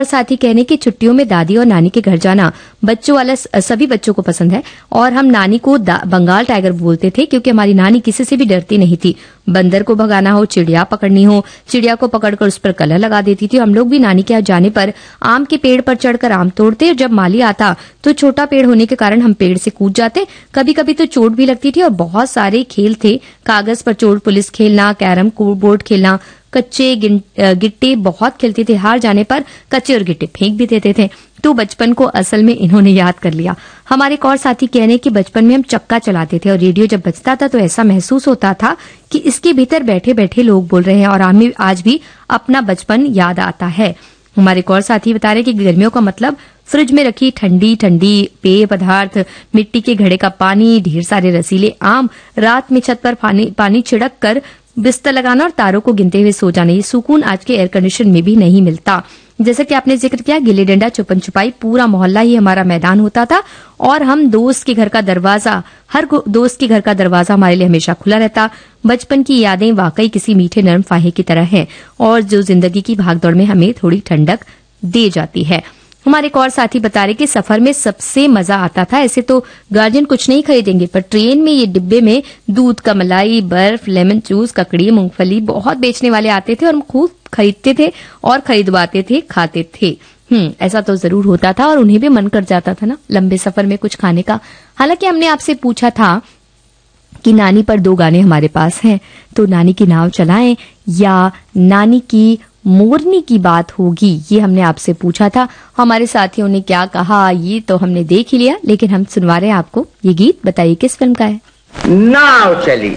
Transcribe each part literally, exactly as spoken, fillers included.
साथ ही कहने की छुट्टियों में दादी और नानी के घर जाना बच्चों वाला सभी बच्चों को पसंद है और हम नानी को बंगाल टाइगर बोलते थे क्योंकि हमारी नानी किसी से भी डरती नहीं थी। बंदर को भगाना हो, चिड़िया पकड़नी हो, चिड़िया को पकड़कर उस पर कलर लगा देती थी। हम लोग भी नानी के यहाँ जाने पर आम के पेड़ पर चढ़कर आम तोड़ते। जब माली आता तो छोटा पेड़ होने के कारण हम पेड़ से कूद जाते। कभी कभी तो चोट भी लगती थी और बहुत सारे खेल थे, कागज पर चोर पुलिस खेलना, कैरम बोर्ड खेलना, कच्चे गिट्टे बहुत खेलते थे। हार जाने पर कच्चे और गिट्टे फेंक भी देते थे। तो बचपन को असल में इन्होंने याद कर लिया। हमारे एक और साथी कहने कि बचपन में हम चक्का चलाते थे और रेडियो जब बजता था तो ऐसा महसूस होता था कि इसके भीतर बैठे बैठे लोग बोल रहे हैं और हमें आज भी अपना बचपन याद आता है। हमारे एक और साथी बता रहे कि गर्मियों का मतलब फ्रिज में रखी ठंडी ठंडी पेय पदार्थ, मिट्टी के घड़े का पानी, ढेर सारे रसीले आम, रात में छत पर पानी, पानी छिड़क कर बिस्तर लगाना और तारों को गिनते हुए सो जाना। ये सुकून आज के एयर कंडीशन में भी नहीं मिलता। जैसा कि आपने जिक्र किया, गिल्ली डंडा, छुपन छुपाई, पूरा मोहल्ला ही हमारा मैदान होता था और हम दोस्त के घर का दरवाजा हर दोस्त के घर का दरवाजा हमारे लिए हमेशा खुला रहता। बचपन की यादें वाकई किसी मीठे नरम फाहे की तरह हैं और जो जिंदगी की भागदौड़ में हमें थोड़ी ठंडक दे जाती है। हमारे एक और साथी बता रहे कि सफर में सबसे मजा आता था। ऐसे तो गार्जियन कुछ नहीं खरीदेंगे पर ट्रेन में ये डिब्बे में दूध का मलाई, बर्फ, लेमन जूस, ककड़ी, मूंगफली बहुत बेचने वाले आते थे और हम खूब खरीदते थे और खरीदवाते थे, खाते थे। हम्म ऐसा तो जरूर होता था और उन्हें भी मन कर जाता था ना लंबे सफर में कुछ खाने का। हालांकि हमने आपसे पूछा था कि नानी पर दो गाने हमारे पास हैं, तो नानी की नाव चलाएं या नानी की मोरनी की बात होगी, ये हमने आपसे पूछा था। हमारे साथियों ने क्या कहा ये तो हमने देख ही लिया, लेकिन हम सुनवा रहे हैं आपको ये गीत। बताइए किस फिल्म का है। नाव चली,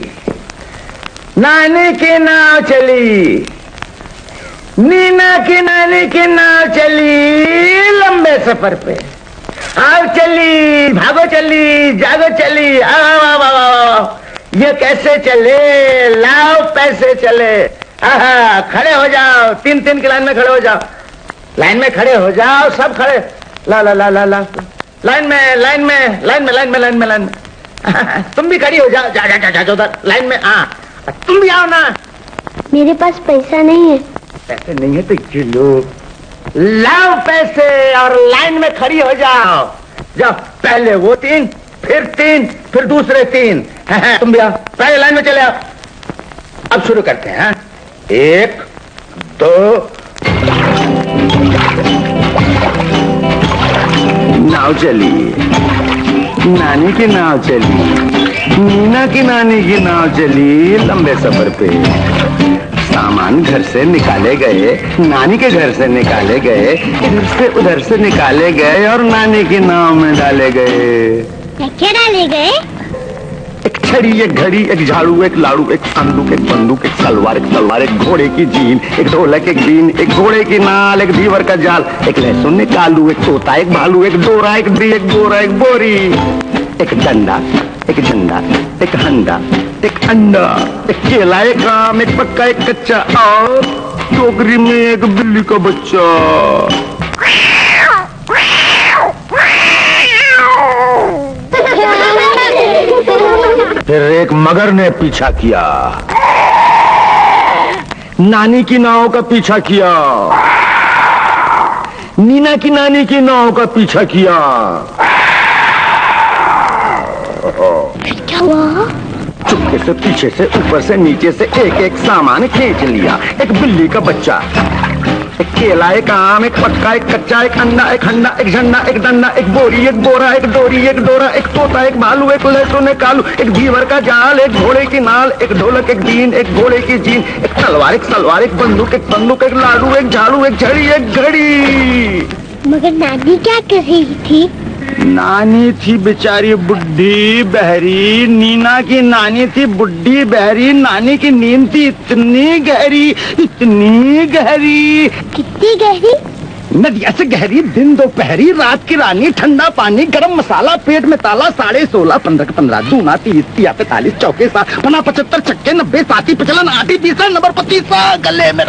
नानी की नाव चली, नीना की नानी की नाव चली लंबे सफर पे। आओ चली, भागो चली, जागो चली, आओ आओ आओ, ये कैसे चले, लाओ पैसे चले। आहा, खड़े हो जाओ, तीन तीन की लाइन में खड़े हो जाओ, लाइन में खड़े हो जाओ, सब खड़े, ला ला ला ला ला लाइन में लाइन में लाइन में लाइन में लाइन में लाइन में तुम भी खड़ी हो जाओ, जा जा जा जा उधर लाइन में। हाँ तुम भी आओ ना। मेरे पास पैसा नहीं है। पैसे नहीं है तो चलो लाओ पैसे और लाइन में खड़ी हो जाओ। जाओ, पहले वो तीन, फिर तीन, फिर दूसरे तीन। तुम भी आओ, पहले लाइन में चले आओ। अब शुरू करते हैं। एक, दो, नाव चली, नानी की नाव चली, नीना की नानी की नाव चली लंबे सफर पे। सामान घर से निकाले गए, नानी के घर से निकाले गए, इधर से उधर से निकाले गए और नानी की नाव में डाले गए। क्या डाले गए? एक छड़ी, एक घड़ी, एक झाड़ू, एक लाड़ू, एक संदूक, एक बंदूक, एक तलवार, एक तलवार, एक घोड़े की जीन, एक ढोलक, एक बीन, एक घोड़े की नाल, एक दीवर का जाल, एक लहसुन, एक आलू, एक तोता, एक भालू, एक डोरा, एक दी, एक गोरा, एक बोरी, एक डंडा, एक झंडा, एक हंडा, एक अंडा, एक केला, एक आम, एक पक्का, एक कच्चा और टोकरी में एक बिल्ली का बच्चा। फिर एक मगर ने पीछा किया, नानी की नाव का पीछा किया, नीना की नानी की नाव का पीछा किया। क्या हुआ? चुपके से, पीछे से, ऊपर से, नीचे से एक एक सामान खींच लिया। एक बिल्ली का बच्चा, एक केला, एक आम, एक पक्का, एक कच्चा, एक अंडा, एक हंडा, एक झंडा, एक डंडा, एक बोरी, एक बोरा, एक डोरी, एक डोरा, एक तोता, एक भालू, एक लहसुन, एक आलू, एक दीवर का जाल, एक घोड़े की नाल, एक ढोलक, एक बीन, एक घोड़े की जीन, एक तलवार, एक सलवार, एक बंदूक, एक बंदूक, एक लाडू, एक झाड़ू, एक छड़ी, एक घड़ी। मगर नानी क्या कर रही थी? नानी थी बेचारी बुढ़ी बहरी, नीना की नानी थी बुढ़ी बहरी, नानी की नींद थी इतनी गहरी, इतनी गहरी। कितनी गहरी? नदिया से गहरी, दिन दोपहरी, रात की रानी, ठंडा पानी, गरम मसाला, पेट में ताला, साढ़े सोलह, पंद्रह का पंद्रह, दूना तीस, तिया पैतालीस, चौके सात, पना पचहत्तर, छक्के नब्बे, साथी पिछलन, आधी तीसरा, नंबर पतीसा, गले में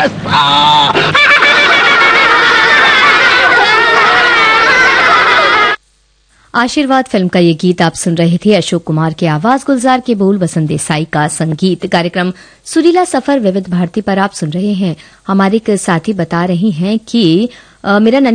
रस्सा। आशीर्वाद फिल्म का ये गीत आप सुन रहे थे। अशोक कुमार की आवाज, गुलजार के बोल, वसंत देसाई का संगीत। कार्यक्रम सुरीला सफर विविध भारती पर आप सुन रहे हैं। हमारे एक साथी बता रही हैं कि आ, मेरा